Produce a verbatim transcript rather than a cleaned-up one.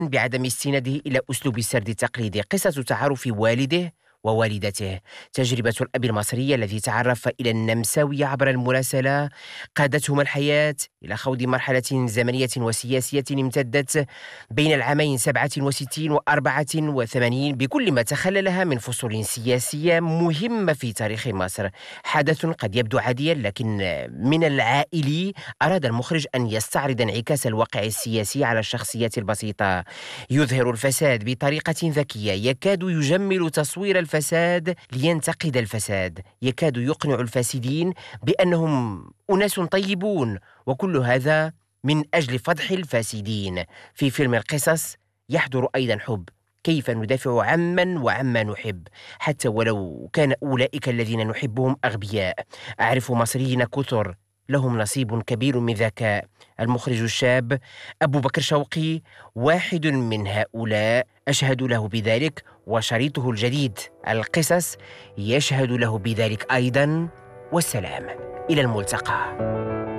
بعدم استناده إلى أسلوب السرد التقليدي. قصة تعارف والده ووالدته، تجربة الأب المصري الذي تعرف إلى النمساوية عبر المراسلة، قادتهما الحياة إلى خوض مرحلة زمنية وسياسية امتدت بين العامين سبعة وستين وأربعة وثمانين بكل ما تخللها من فصول سياسية مهمة في تاريخ مصر. حدث قد يبدو عاديا، لكن من العائلي أراد المخرج أن يستعرض انعكاس الواقع السياسي على الشخصيات البسيطة. يظهر الفساد بطريقة ذكية، يكاد يجمل تصوير الفساد لينتقد الفساد، يكاد يقنع الفاسدين بأنهم أناس طيبون، وكل هذا من أجل فضح الفاسدين. في فيلم القصص يحضر أيضا حب، كيف ندافع عمن وعما نحب حتى ولو كان أولئك الذين نحبهم أغبياء. أعرف مصريين كثر لهم نصيب كبير من ذكاء. المخرج الشاب أبو بكر شوقي واحد من هؤلاء، أشهد له بذلك، وشريطه الجديد القصص يشهد له بذلك أيضا. والسلام، إلى الملتقى.